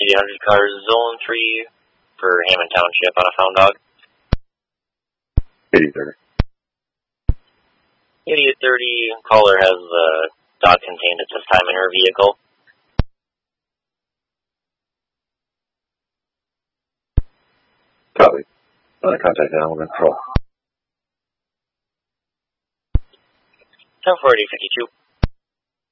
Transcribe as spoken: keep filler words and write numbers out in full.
City one hundred cars, Zone three for Hammond Township on a found dog. eighty thirty. eighty thirty, caller has the dog contained at this time in her vehicle. Copy. Uh, contact element control. ten forty fifty-two.